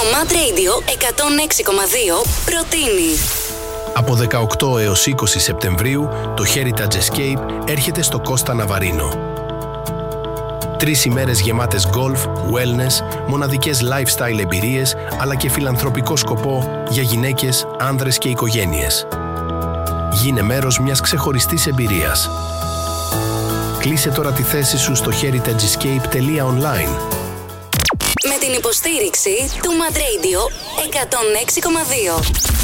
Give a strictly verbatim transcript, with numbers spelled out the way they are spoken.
Mad Radio εκατόν έξι κόμμα δύο προτείνει. Από δεκαοκτώ έως είκοσι Σεπτεμβρίου, το Heritage Escape έρχεται στο Κώστα Ναβαρίνο. Τρεις ημέρες γεμάτες golf, wellness, μοναδικές lifestyle εμπειρίες, αλλά και φιλανθρωπικό σκοπό για γυναίκες, άνδρες και οικογένειες. Γίνε μέρος μιας ξεχωριστής εμπειρίας. Κλείσε τώρα τη θέση σου στο heritage escape τελεία online. Με την υποστήριξη του Mad Radio εκατόν έξι κόμμα δύο.